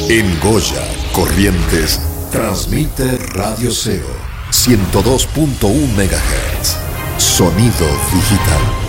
En Goya, Corrientes, transmite Radio Cero, 102.1 MHz. Sonido digital.